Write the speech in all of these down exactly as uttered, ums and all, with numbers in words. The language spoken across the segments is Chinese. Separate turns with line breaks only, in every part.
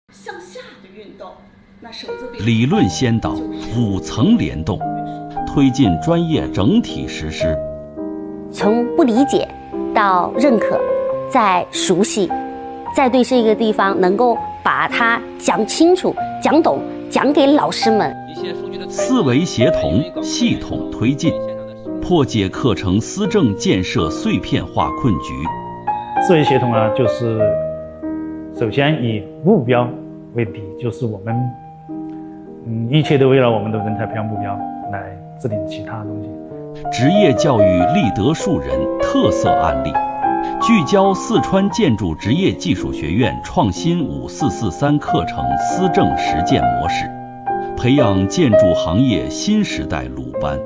向下的运动，那手字辈
理论先导，五层联动，推进专业整体实施。
从不理解到认可，再熟悉，再对这个地方能够把它讲清楚、讲懂，讲给老师们。
思维协同，系统推进，破解课程思政建设碎片化困局。
思维协同啊，就是首先以目标为底，就是我们嗯一切都为了我们的人才培养目标来制定其他东西。
职业教育立德树人特色案例，聚焦四川建筑职业技术学院创新五四四三课程思政实践模式，培养建筑行业新时代鲁班。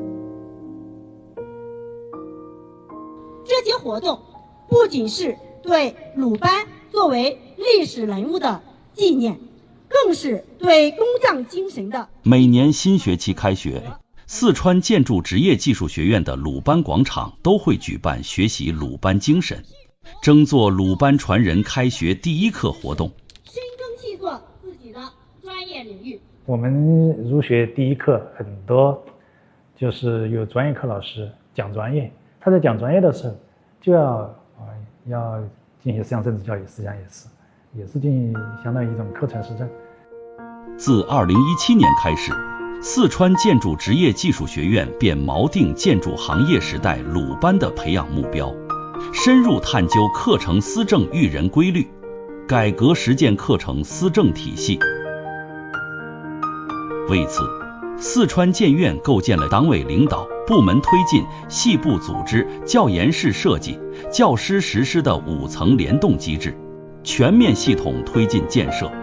这些活动不仅是对鲁班作为历史人物的纪念，更是对工匠精神的。
每年新学期开学，四川建筑职业技术学院的鲁班广场都会举办学习鲁班精神，争做鲁班传人开学第一课活动。
深耕细作自己的专业领域。
我们入学第一课很多就是有专业课老师讲专业，他在讲专业的时候就要啊要进行思想政治教育，思想也是也是进行相当于一种课程实证。
自二零一七年开始，四川建筑职业技术学院便锚定建筑行业时代鲁班的培养目标，深入探究课程思政育人规律，改革实践课程思政体系。为此，四川建院构建了党委领导、部门推进、系部组织、教研室设计、教师实施的五层联动机制，全面系统推进建设。